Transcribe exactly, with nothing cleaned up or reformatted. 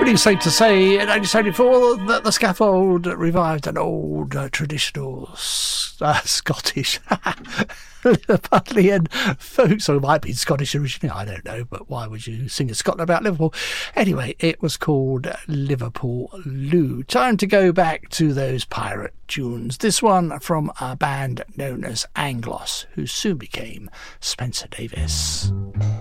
Probably safe to say in nineteen seventy-four that the Scaffold revived an old uh, traditional uh, Scottish Liverpudlian folk song. It might be Scottish originally, I don't know, but why would you sing a Scotland about Liverpool? Anyway, it was called Liverpool Lou. Time to go back to those pirate tunes. This one from a band known as Anglos, who soon became Spencer Davis.